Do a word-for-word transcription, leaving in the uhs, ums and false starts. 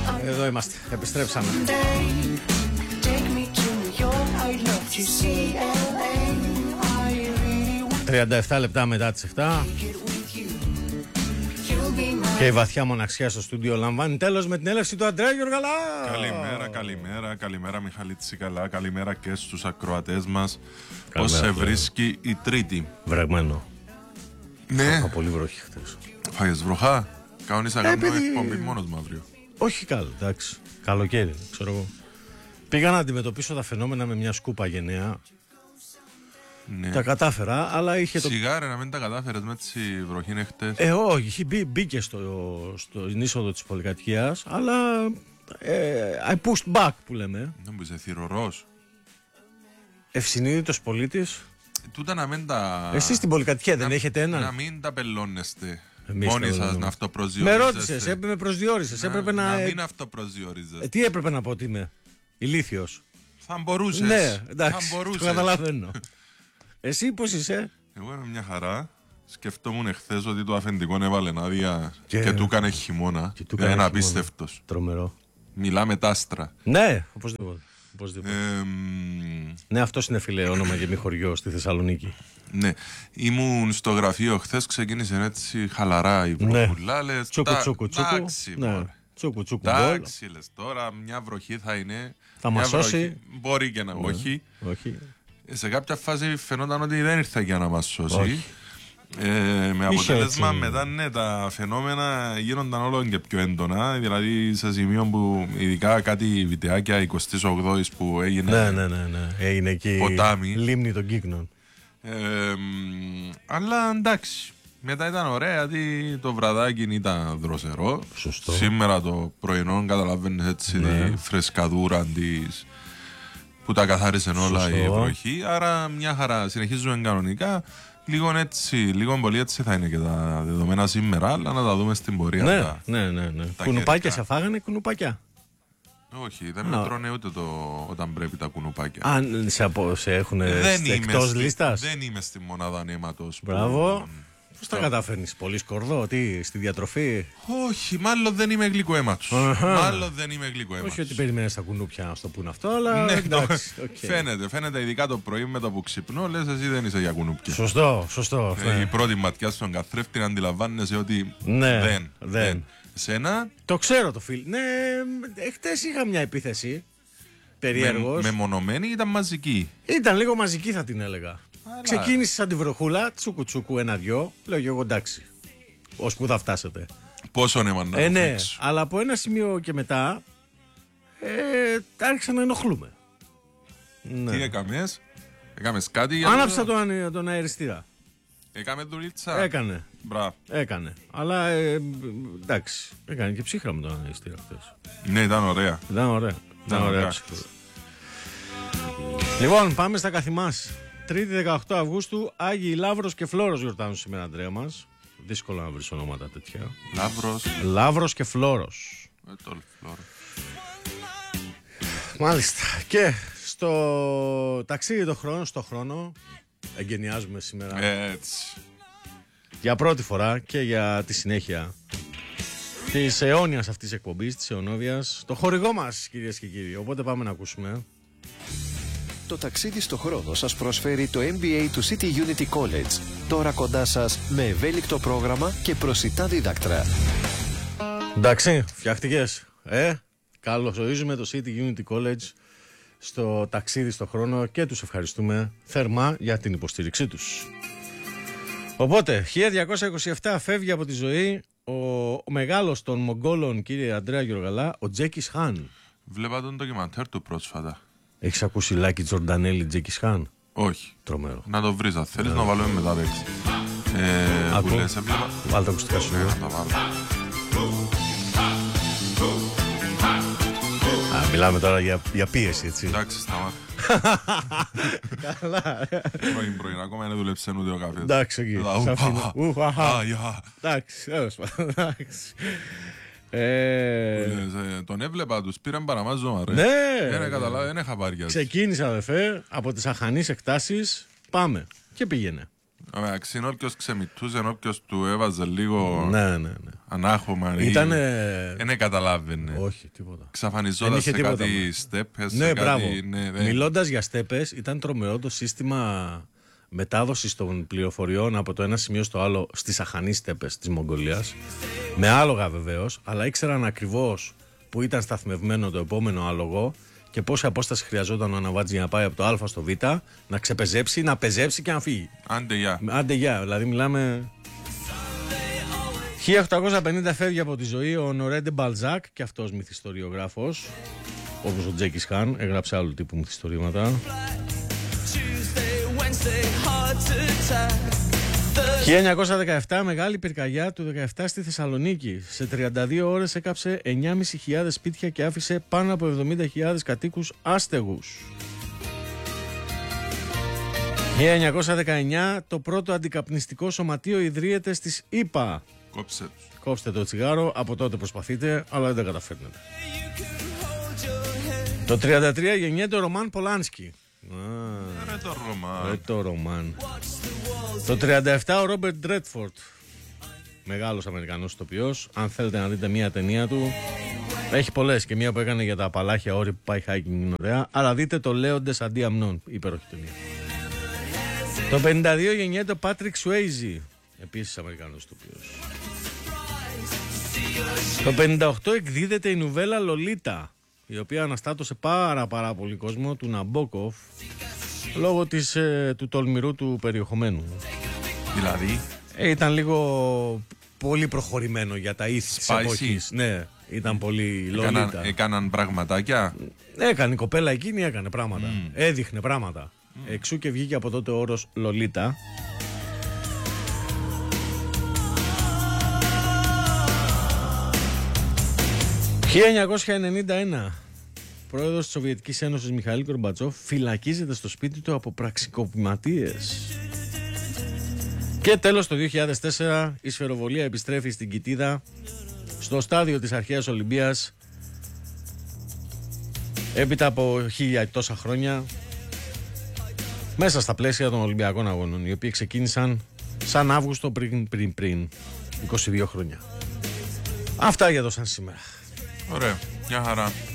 Εδώ είμαστε, επιστρέψαμε. τριάντα επτά λεπτά μετά τις επτά. Και η βαθιά μοναξιά στο στούντιο λαμβάνει τέλος με την έλευση του Αντρέα Γιοργαλά. Καλημέρα, καλημέρα, καλημέρα Μιχαλή Τσικαλά. Καλημέρα και στους ακροατές μας. Πώς σε βρίσκει η Τρίτη? Βρεγμένο. Ναι. Είχα πολύ βροχή χτες. Φάγες βροχά? Κανονίσα να κάνω παιδί... εκπομπή μόνος μου αύριο. Όχι καλό, εντάξει. Καλοκαίρι, ξέρω εγώ. Πήγα να αντιμετωπίσω τα φαινόμενα με μια σκούπα γενναία. Ναι. Τα κατάφερα, αλλά είχε το. Σιγάρε να μην τα κατάφερες με τη βροχή χτες. Ε, όχι, μπή, μπήκε στο, στο είσοδο της πολυκατοικίας, αλλά ε, I pushed back που λέμε. Δεν μου είσαι θυρωρός. Ευσυνείδητος πολίτης. Ε, τούτα να μην τα... Εσείς στην πολυκατοικία δεν να, έχετε ένα? Να μην τα πελώνεστε. Εμείς μόνοι τα σας να αυτοπροσδιορίζεστε. Με ρώτησες, έπρεπε με προσδιορίσες. Να, έπρεπε να, να μην αυτοπροσδιορίζεστε. ε, τι έπρεπε να πω ότι είμαι? Ηλίθιος. Θα μπορούσες. Ναι, εντάξει, θα μπορούσες. το καταλαβαίνω. Εσύ πώς είσαι? Εγώ είμαι μια χαρά. Σκεφτόμουν εχθές ότι το αφεντικό έβαλε άδεια και, και του έκανε χειμώνα. Και του είναι έκανε απίστευτος. Τρομερό. Μιλάμε τάστρα. Ναι, οπωσδήποτε. οπωσδήποτε. Ε, ναι, αυτός είναι φίλε όνομα και μη χωριό στη Θεσσαλονίκη. Ναι, ήμουν στο γραφείο χθες, ξεκίνησε έτσι χαλαρά η βροχούλα. Ναι. Τσούκου τσούκου τσούκου. Εντάξει, ναι. Τσούκου τσούκου. εντάξει, λες τώρα μια βροχή θα είναι. Θα μας σώσει. Μπορεί και να ναι. όχι. όχι. Σε κάποια φάση φαινόταν ότι δεν ήρθε για να μας σώσει. Όχι. Ε, με αποτέλεσμα έτσι. μετά ναι, τα φαινόμενα γίνονταν όλο και πιο έντονα. Δηλαδή σε σημείο που ειδικά κάτι βιντεάκια εικοστή όγδοη που έγινε. Ναι, ναι, ναι, ναι. Έγινε εκεί ποτάμι. Λίμνη των Κύκνων. Ε, αλλά εντάξει. Μετά ήταν ωραία γιατί το βραδάκι ήταν δροσερό. Σωστό. Σήμερα το πρωινό καταλαβαίνεις έτσι ναι. τη φρεσκαδούρα της που τα καθάρισε όλα. Σωστό. Η βροχή. Άρα μια χαρά συνεχίζουμε κανονικά. Λίγο έτσι, λίγο πολύ έτσι θα είναι και τα δεδομένα σήμερα, αλλά να τα δούμε στην πορεία. Ναι, τα, ναι, ναι, ναι. τα Κουνουπάκια καιρικά. σε φάγανε, κουνουπάκια. Όχι, δεν με τρώνε ούτε το, όταν πρέπει τα κουνουπάκια. Αν σε, απο, σε έχουν εκτός λίστας. Δεν είμαι στη μονάδα νήματος. Μπράβο. Που... Πώς τα καταφέρνεις, πολύ σκορδό, τι, στη διατροφή? Όχι, μάλλον δεν είμαι γλυκοαίματος. Μάλλον δεν είμαι γλυκοαίματος. Όχι ότι περιμένεις τα κουνούπια να στο πούν αυτό, αλλά ναι, εντάξει. Okay. Φαίνεται, φαίνεται ειδικά το πρωί με το που ξυπνώ, λες εσύ δεν είσαι για κουνούπια. Σωστό, σωστό. Ε, ναι. Η πρώτη ματιά στον καθρέφτη να αντιλαμβάνεσαι ότι ναι, δεν, δεν. δεν. Σένα. Το ξέρω το φίλο. Ναι, χτες είχα μια επίθεση. Περιέργως. Με, μεμονωμένη ήταν μαζική. Ήταν λίγο μαζική θα την έλεγα. Αλλά... Ξεκίνησε σαν τη βροχούλα, τσούκου τσούκου ένα-δυο. Λέω και εγώ εντάξει. Ως που θα φτάσετε. Πόσο νεύμα να ε, το ναι, φίξω. αλλά από ένα σημείο και μετά ε, άρχισα να ενοχλούμε. Ναι. Τι έκαμες? Έκαμες κάτι για άναψα το... τον, τον αεριστήρα. Έκαμε δουλίτσα. Έκανε. Μπράβο. Έκανε. Αλλά ε, εντάξει. Έκανε και ψύχρα με τον αεριστήρα χθες. Ναι, ήταν ωραία. Ήταν ωραία. Ήταν ωραία ψύχρα. Λοιπόν, πάμε στα καθημάς. Τρίτη δεκαοκτώ Αυγούστου, Άγιοι Λαύρος και Φλόρος γιορτάζουν σήμερα, Αντρέα μας. Δύσκολο να βρεις ονόματα τέτοια. Λαύρος. Λαύρος και Φλόρος. Ε, το Φλόρος. Μάλιστα. Και στο ταξίδι το χρόνο, στο χρόνο, εγκαινιάζουμε σήμερα. Έτσι. Για πρώτη φορά και για τη συνέχεια της αιώνιας αυτής της εκπομπής, της αιωνόβιας, το χορηγό μας, κυρίες και κύριοι. Οπότε πάμε να ακούσουμε. Το ταξίδι στο χρόνο σας προσφέρει το εμ μπι έι του City Unity College. Τώρα κοντά σας με ευέλικτο πρόγραμμα και προσιτά δίδακτρα. Εντάξει, φτιάχτηκες. Ε, καλωσορίζουμε το City Unity College στο ταξίδι στο χρόνο και τους ευχαριστούμε θερμά για την υποστήριξή τους. Οπότε, χίλια διακόσια είκοσι επτά φεύγει από τη ζωή ο, ο μεγάλος των Μογγόλων, κύριε Αντρέα Γιοργαλά, ο Τζέκις Χάν. Βλέπα τον ντοκιμαντέρ του πρόσφατα. Έχεις ακούσει Λάκη Τζορντανέλη, Τζέκις Χάν? Όχι. Τρομερό. Να το βρεις, αν θέλεις να το βάλουμε μετά παίξει. Ε, Ακού. που λες, έβλεπα... Βάλτε τα ακουστικά σου. Ναι, να τα βάλω. Α, μιλάμε τώρα για, για πίεση, έτσι. Εντάξει, σταμάτα. Καλά. Πρωί πρωί, ακόμα δεν δούλεψε ούτε ο καφές. Εντάξει, εκεί. Εντάξει, τέλος πάντων. Τον έβλεπα, τους πήραν παραμάζωμα, ρε. Ναι. Δεν καταλάβει, δεν είχα πάρει. Ξεκίνησα, αδερφέ, από τις αχανείς εκτάσεις. Πάμε. Και πήγαινε. Εντάξει, είναι όποιος ξεμητούσε, όποιος του έβαζε λίγο Ναι, ναι, ναι. ανάχωμα. Ήτανε... Δεν καταλάβαινε. Όχι, τίποτα. Ξαφανιζόταν σε τίποτα, κάτι στέπες. Ναι, μπράβο. Ναι, ναι. Μιλώντας για στέπες, ήταν τρομερό το σύστημα μετάδοσης των πληροφοριών από το ένα σημείο στο άλλο στις αχανείς στέπες της Μογγολίας. Με άλογα βεβαίως, αλλά ήξεραν ακριβώς που ήταν σταθμευμένο το επόμενο άλογο και πόση απόσταση χρειαζόταν ο αναβάτης για να πάει από το Α στο Β, να ξεπεζέψει, να πεζέψει και να φύγει. Άντε γεια. Άντε γεια, δηλαδή μιλάμε. χίλια οκτακόσια πενήντα φεύγει από τη ζωή ο Ονορέ ντε Μπαλζάκ, και αυτός μυθιστοριογράφος, όπως ο Τζέκις Χάν, έγραψε άλλου τύπου μυθιστορήματα. χίλια εννιακόσια δεκαεπτά, μεγάλη πυρκαγιά του δεκαεπτά στη Θεσσαλονίκη. Σε τριάντα δύο ώρες έκαψε εννιά χιλιάδες πεντακόσια σπίτια και άφησε πάνω από εβδομήντα χιλιάδες κατοίκους άστεγους. χίλια εννιακόσια δεκαεννιά, το πρώτο αντικαπνιστικό σωματείο ιδρύεται στις ΗΠΑ. Κόψε τους. Κόψτε το τσιγάρο, από τότε προσπαθείτε, αλλά δεν τα καταφέρνετε. Το τριάντα τρία γεννιέται ο Ρωμάν Πολάνσκι. Ρε το Ρωμάν. Ρε το Ρωμάν. Το τριάντα επτά ο Ρόμπερτ Ντρέτφορντ, μεγάλος Αμερικανός ηθοποιός. Αν θέλετε να δείτε μία ταινία του, έχει πολλές, και μία που έκανε για τα απαλάχια όρη που πάει hiking είναι ωραία. Αλλά δείτε το Λέοντες αντί αμνών, υπέροχη ταινία. Το πενήντα δύο γεννιέται ο Πάτρικ Σουέιζι, επίσης Αμερικανός ηθοποιός. Το πενήντα οκτώ εκδίδεται η νουβέλα Λολίτα, η οποία αναστάτωσε πάρα πάρα πολύ κόσμο του Ναμπόκοφ λόγω της, ε, του τολμηρού του περιεχομένου. Δηλαδή ε, ήταν λίγο πολύ προχωρημένο για τα ήθη της εποχής. Ναι, ήταν πολύ Λολίτα. Έκαναν, έκαναν πραγματάκια. Έκανε η κοπέλα εκείνη, έκανε πράγματα. Mm. Έδειχνε πράγματα. Mm. Εξού και βγήκε από τότε ο όρος Λολίτα. χίλια εννιακόσια ενενήντα ένα. Πρόεδρος της Σοβιετικής Ένωσης Μιχαήλ Γκορμπατσόφ φυλακίζεται στο σπίτι του από πραξικοπηματίες. Και τέλος, το δύο χιλιάδες τέσσερα η σφαιροβολία επιστρέφει στην Κιτίδα, στο στάδιο της αρχαίας Ολυμπίας, έπειτα από χίλια τόσα χρόνια, μέσα στα πλαίσια των Ολυμπιακών Αγώνων, οι οποίοι ξεκίνησαν σαν Αύγουστο πριν πριν πριν είκοσι δύο χρόνια. Αυτά για το σαν σήμερα. Ωραία, μια χαρά.